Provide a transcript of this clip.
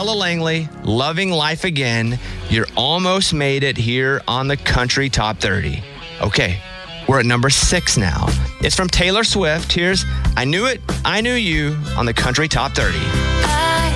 Paula Langley, Loving Life Again. You're almost made it here on the Country Top 30. Okay, we're at number 6 now. It's from Taylor Swift. Here's I Knew It, I Knew You on the Country Top 30.